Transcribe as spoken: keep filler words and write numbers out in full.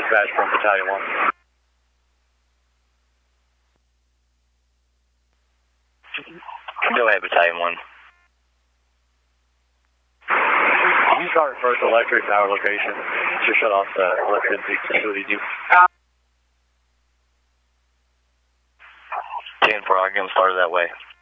dispatch from Battalion one. Go ahead, Battalion one. You start first electric power location to shut off the electricity facility. ten four, I'm going to start it that way.